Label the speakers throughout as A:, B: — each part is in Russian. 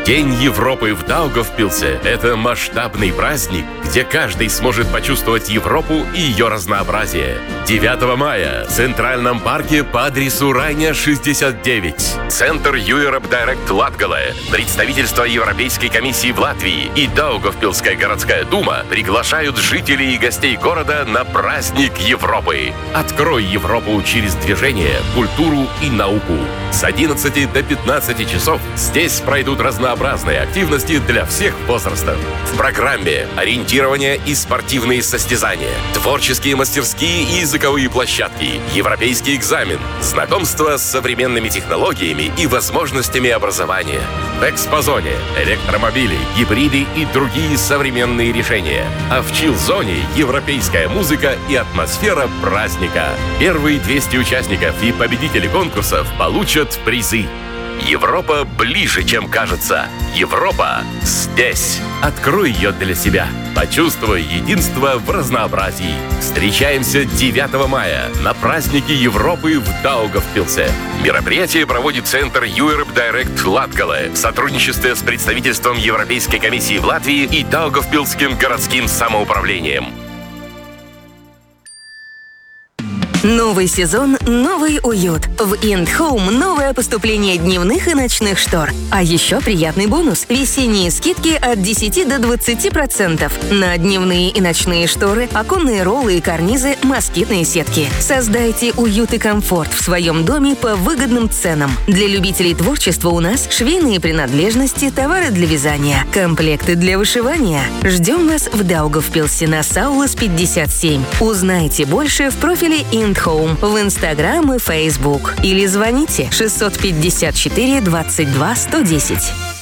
A: День Европы в Даугавпилсе – это масштабный праздник, где каждый сможет почувствовать Европу и ее разнообразие. 9 мая в Центральном парке по адресу Райня, 69. Центр Europe Direct Латгале, представительство Европейской комиссии в Латвии и Даугавпилская городская дума приглашают жителей и гостей города на праздник Европы. Открой Европу через движение, культуру и науку. С 11 до 15 часов здесь пройдут разнообразные активности для всех возрастов. В программе ориентирование и спортивные состязания, творческие мастерские и языковые площадки, европейский экзамен, знакомство с современными технологиями и возможностями образования. В экспозоне электромобили, гибриды и другие современные решения. А в чил-зоне европейская музыка и атмосфера праздника. Первые 200 участников и победители конкурсов получат призы. Европа ближе, чем кажется. Европа здесь. Открой ее для себя. Почувствуй единство в разнообразии. Встречаемся 9 мая на празднике Европы в Даугавпилсе. Мероприятие проводит Центр Europe Direct Латгале в сотрудничестве с представительством Европейской комиссии в Латвии и Даугавпилским городским самоуправлением.
B: Новый сезон, новый уют. В Ind Home новое поступление дневных и ночных штор. А еще приятный бонус – весенние скидки от 10 до 20% на дневные и ночные шторы, оконные роллы и карнизы, москитные сетки. Создайте уют и комфорт в своем доме по выгодным ценам. Для любителей творчества у нас швейные принадлежности, товары для вязания, комплекты для вышивания. Ждем вас в Даугавпилсе на Саулас 57. Узнайте больше в профиле Ind Home в Инстаграм и Фейсбук. Или звоните 654 22 110.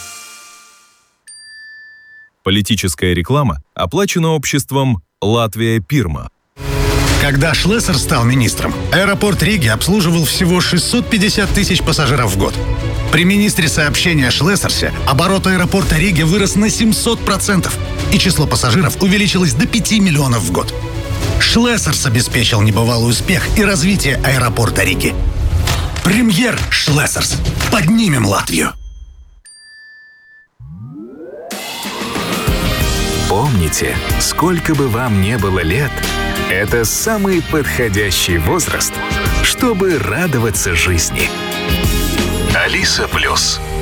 C: Политическая реклама оплачена обществом «Латвия Пирма».
D: Когда Шлессер стал министром, аэропорт Риги обслуживал всего 650 тысяч пассажиров в год. При министре сообщения Шлессерсе оборот аэропорта Риги вырос на 700%, и число пассажиров увеличилось до 5 миллионов в год. Шлессерс обеспечил небывалый успех и развитие аэропорта Риги. Премьер Шлессерс. Поднимем Латвию.
E: Помните, сколько бы вам ни было лет, это самый подходящий возраст, чтобы радоваться жизни. Алиса Плюс.